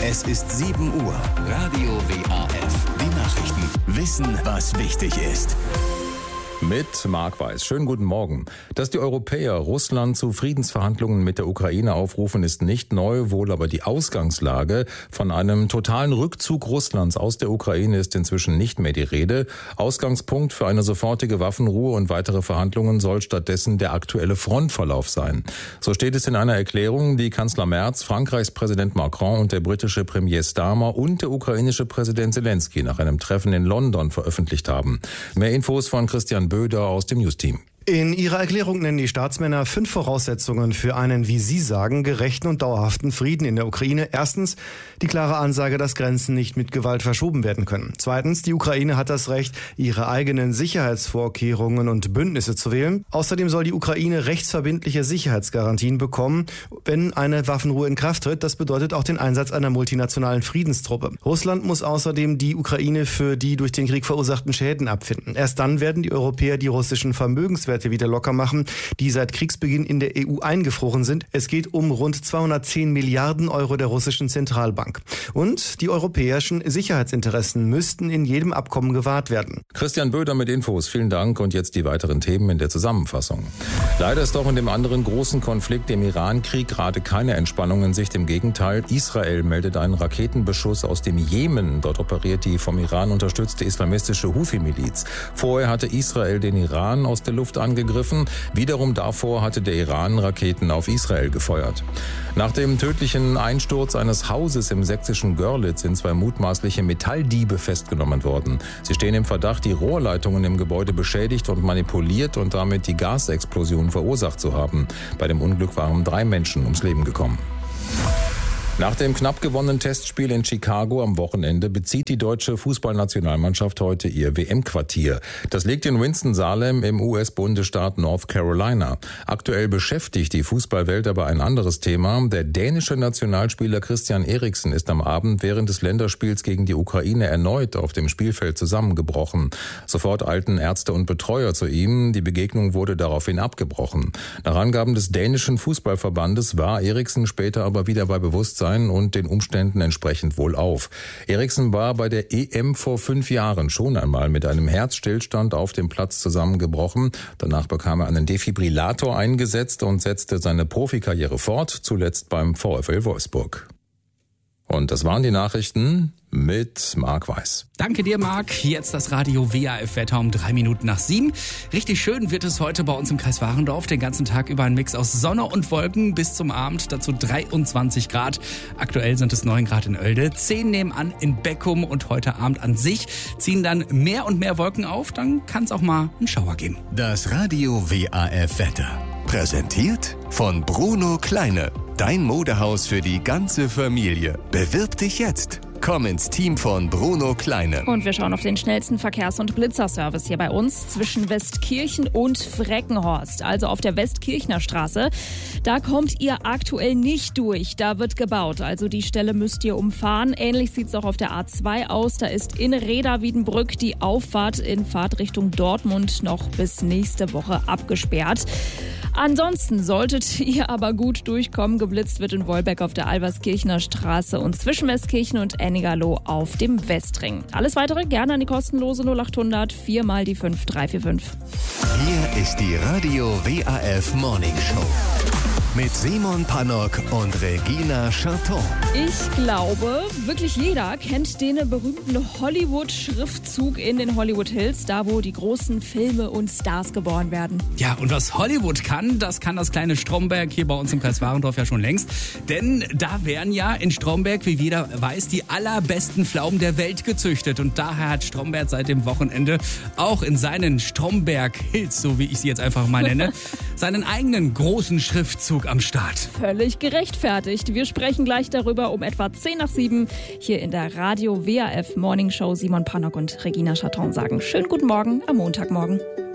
Es ist 7 Uhr. Radio WAF. Die Nachrichten. Wissen, was wichtig ist. Mit Marc Weiß. Schönen guten Morgen. Dass die Europäer Russland zu Friedensverhandlungen mit der Ukraine aufrufen, ist nicht neu, wohl aber die Ausgangslage. Von einem totalen Rückzug Russlands aus der Ukraine ist inzwischen nicht mehr die Rede. Ausgangspunkt für eine sofortige Waffenruhe und weitere Verhandlungen soll stattdessen der aktuelle Frontverlauf sein. So steht es in einer Erklärung, die Kanzler Merz, Frankreichs Präsident Macron und der britische Premier Starmer und der ukrainische Präsident Zelensky nach einem Treffen in London veröffentlicht haben. Mehr Infos von Christian Böder aus dem News-Team. In ihrer Erklärung nennen die Staatsmänner 5 Voraussetzungen für einen, wie sie sagen, gerechten und dauerhaften Frieden in der Ukraine. Erstens, die klare Ansage, dass Grenzen nicht mit Gewalt verschoben werden können. Zweitens, die Ukraine hat das Recht, ihre eigenen Sicherheitsvorkehrungen und Bündnisse zu wählen. Außerdem soll die Ukraine rechtsverbindliche Sicherheitsgarantien bekommen, wenn eine Waffenruhe in Kraft tritt. Das bedeutet auch den Einsatz einer multinationalen Friedenstruppe. Russland muss außerdem die Ukraine für die durch den Krieg verursachten Schäden abfinden. Erst dann werden die Europäer die russischen Vermögenswerte wieder locker machen, die seit Kriegsbeginn in der EU eingefroren sind. Es geht um rund 210 Milliarden Euro der russischen Zentralbank. Und die europäischen Sicherheitsinteressen müssten in jedem Abkommen gewahrt werden. Christian Böder mit Infos. Vielen Dank und jetzt die weiteren Themen in der Zusammenfassung. Leider ist auch in dem anderen großen Konflikt, dem Iran-Krieg, gerade keine Entspannung in Sicht. Im Gegenteil, Israel meldet einen Raketenbeschuss aus dem Jemen. Dort operiert die vom Iran unterstützte islamistische Houthi-Miliz. Vorher hatte Israel den Iran aus der Luft angegriffen. Wiederum davor hatte der Iran Raketen auf Israel gefeuert. Nach dem tödlichen Einsturz eines Hauses im sächsischen Görlitz sind 2 mutmaßliche Metalldiebe festgenommen worden. Sie stehen im Verdacht, die Rohrleitungen im Gebäude beschädigt und manipuliert und damit die Gasexplosion verursacht zu haben. Bei dem Unglück waren 3 Menschen ums Leben gekommen. Nach dem knapp gewonnenen Testspiel in Chicago am Wochenende bezieht die deutsche Fußballnationalmannschaft heute ihr WM-Quartier. Das liegt in Winston-Salem im US-Bundesstaat North Carolina. Aktuell beschäftigt die Fußballwelt aber ein anderes Thema. Der dänische Nationalspieler Christian Eriksen ist am Abend während des Länderspiels gegen die Ukraine erneut auf dem Spielfeld zusammengebrochen. Sofort eilten Ärzte und Betreuer zu ihm. Die Begegnung wurde daraufhin abgebrochen. Nach Angaben des dänischen Fußballverbandes war Eriksen später aber wieder bei Bewusstsein und den Umständen entsprechend wohlauf. Eriksen war bei der EM vor 5 Jahren schon einmal mit einem Herzstillstand auf dem Platz zusammengebrochen. Danach bekam er einen Defibrillator eingesetzt und setzte seine Profikarriere fort, zuletzt beim VfL Wolfsburg. Und das waren die Nachrichten mit Marc Weiß. Danke dir, Marc. Jetzt das Radio WAF-Wetter um 3 Minuten nach 7. Richtig schön wird es heute bei uns im Kreis Warendorf. Den ganzen Tag über ein Mix aus Sonne und Wolken bis zum Abend. Dazu 23 Grad. Aktuell sind es 9 Grad in Oelde, 10 nebenan in Beckum und heute Abend an sich ziehen dann mehr und mehr Wolken auf. Dann kann es auch mal einen Schauer geben. Das Radio WAF-Wetter. Präsentiert von Bruno Kleine. Dein Modehaus für die ganze Familie. Bewirb dich jetzt. Komm ins Team von Bruno Kleine. Und wir schauen auf den schnellsten Verkehrs- und Blitzerservice hier bei uns zwischen Westkirchen und Freckenhorst, also auf der Westkirchner Straße. Da kommt ihr aktuell nicht durch, da wird gebaut, also die Stelle müsst ihr umfahren. Ähnlich sieht es auch auf der A2 aus, da ist in Reda-Wiedenbrück die Auffahrt in Fahrtrichtung Dortmund noch bis nächste Woche abgesperrt. Ansonsten solltet ihr aber gut durchkommen. Geblitzt wird in Wolbeck auf der Alberskirchener Straße und zwischen Westkirchen und Ennigerloh auf dem Westring. Alles weitere gerne an die kostenlose 0800 4 mal die 5345. Hier ist die Radio WAF Morning Show. Mit Simon Pannock und Regina Charton. Ich glaube, wirklich jeder kennt den berühmten Hollywood-Schriftzug in den Hollywood Hills, da wo die großen Filme und Stars geboren werden. Ja, und was Hollywood kann, das kann das kleine Stromberg hier bei uns im Kreis Warendorf ja schon längst. Denn da werden ja in Stromberg, wie jeder weiß, die allerbesten Pflaumen der Welt gezüchtet. Und daher hat Stromberg seit dem Wochenende auch in seinen Stromberg Hills, so wie ich sie jetzt einfach mal nenne, seinen eigenen großen Schriftzug am Start. Völlig gerechtfertigt. Wir sprechen gleich darüber um etwa 10 nach 7 hier in der Radio WAF Morning Show. Simon Pannock und Regina Charton sagen schönen guten Morgen am Montagmorgen.